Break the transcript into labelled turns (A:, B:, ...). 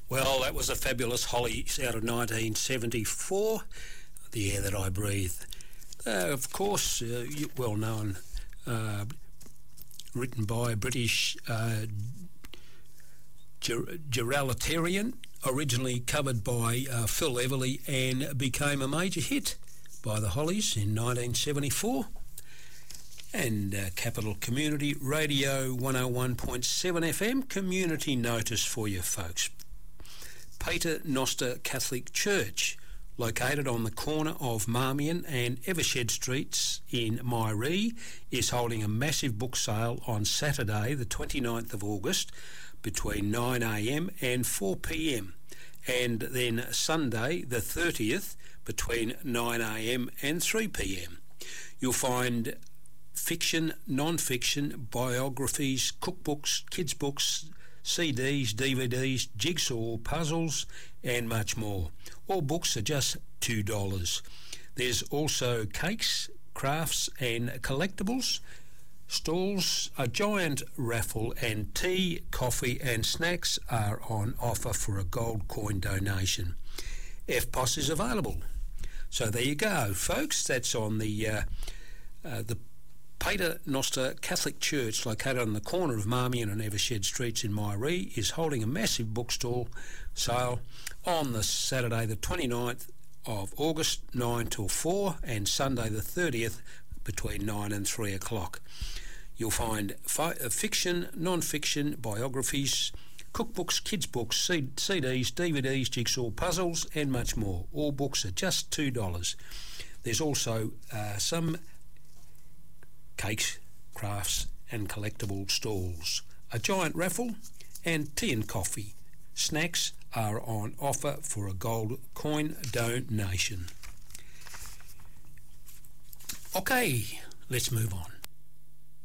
A: Well, that was a fabulous Hollies out of 1974, The Air That I Breathe. Of course, well known, written by a British Geraldarian, originally covered by Phil Everly, and became a major hit by the Hollies in 1974. And Capital Community Radio 101.7 FM, community notice for you folks. Pater Noster Catholic Church, located on the corner of Marmion and Evershed Streets in Myree, is holding a massive book sale on Saturday the 29th of August between 9am and 4pm, and then Sunday the 30th between 9am and 3pm. You'll find fiction, non-fiction, biographies, cookbooks, kids' books, CDs, DVDs, jigsaw puzzles and much more. All books are just $2. There's also cakes, crafts and collectibles, stalls, a giant raffle, and tea, coffee and snacks are on offer for a gold coin donation. FPOS is available. So there you go, folks. That's on the Pater Noster Catholic Church, located on the corner of Marmion and Evershed Streets in Myree, is holding a massive bookstall sale on the Saturday the 29th of August 9 till 4 and Sunday the 30th between 9 and 3 o'clock. You'll find fiction, non-fiction, biographies, cookbooks, kids' books, CDs, DVDs, jigsaw puzzles and much more. All books are just $2. There's also some cakes, crafts and collectible stalls, a giant raffle and tea and coffee. Snacks are on offer for a gold coin donation. Okay, let's move on.